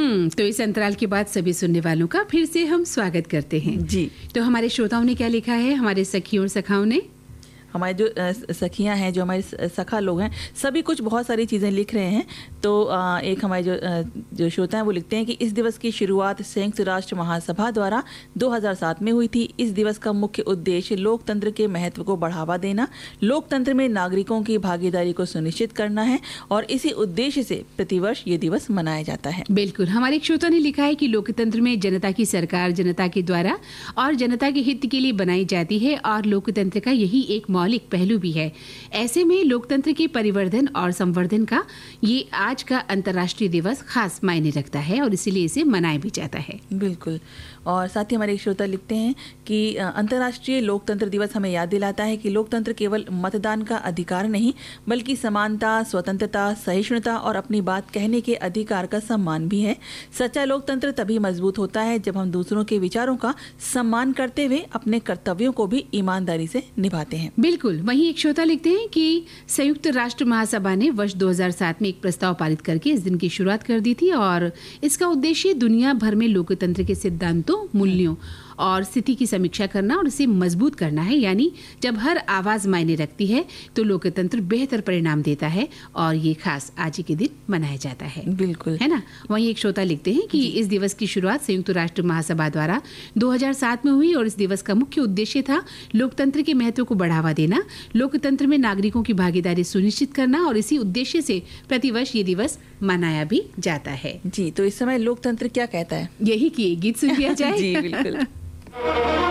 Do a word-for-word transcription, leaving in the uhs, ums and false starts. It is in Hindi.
हम्म तो इस अंतराल के बाद सभी सुनने वालों का फिर से हम स्वागत करते हैं जी। तो हमारे श्रोताओं ने क्या लिखा है, हमारे सखियों और सखाओं ने? हमारे जो सखियां हैं, जो हमारे सखा लोग हैं, सभी कुछ बहुत सारी चीज़ें लिख रहे हैं। तो एक हमारे जो जो श्रोता हैं वो लिखते हैं कि इस दिवस की शुरुआत संयुक्त राष्ट्र महासभा द्वारा दो हज़ार सात में हुई थी। इस दिवस का मुख्य उद्देश्य लोकतंत्र के महत्व को बढ़ावा देना, लोकतंत्र में नागरिकों की भागीदारी को सुनिश्चित करना है और इसी उद्देश्य से प्रतिवर्ष ये दिवस मनाया जाता है। बिल्कुल, हमारे एक श्रोता ने लिखा है कि लोकतंत्र में जनता की सरकार जनता के द्वारा और जनता के हित के लिए बनाई जाती है और लोकतंत्र का यही एक मौलिक पहलू भी है। ऐसे में लोकतंत्र के परिवर्धन और संवर्धन का ये आज का अंतर्राष्ट्रीय दिवस खास मायने रखता है और इसीलिए इसे मनाया भी जाता है। बिल्कुल। और साथ ही हमारे एक श्रोता लिखते हैं कि अंतर्राष्ट्रीय लोकतंत्र दिवस हमें याद दिलाता है कि लोकतंत्र केवल मतदान का अधिकार नहीं, बल्कि समानता, स्वतंत्रता, सहिष्णुता और अपनी बात कहने के अधिकार का सम्मान भी है। सच्चा लोकतंत्र तभी मजबूत होता है जब हम दूसरों के विचारों का सम्मान करते हुए अपने कर्तव्यों को भी ईमानदारी से निभाते हैं। बिल्कुल। वहीं एक श्रोता लिखते हैं कि संयुक्त राष्ट्र महासभा ने वर्ष दो हज़ार सात में एक प्रस्ताव पारित करके इस दिन की शुरुआत कर दी थी और इसका उद्देश्य दुनिया भर में लोकतंत्र के सिद्धांतों, मूल्यों और स्थिति की समीक्षा करना और इसे मजबूत करना है। यानी जब हर आवाज मायने रखती है तो लोकतंत्र बेहतर परिणाम देता है और ये खास आज ही के दिन मनाया जाता है। बिल्कुल, है ना। वहीं एक श्रोता लिखते हैं कि इस दिवस की शुरुआत संयुक्त राष्ट्र महासभा द्वारा दो हज़ार सात में हुई और इस दिवस का मुख्य उद्देश्य था लोकतंत्र के महत्व को बढ़ावा देना, लोकतंत्र में नागरिकों की भागीदारी सुनिश्चित करना और इसी उद्देश्य से प्रतिवर्ष ये दिवस मनाया भी जाता है। जी, तो इस समय लोकतंत्र क्या कहता है, यही की गीत सुन लिया जाए। जी बिल्कुल।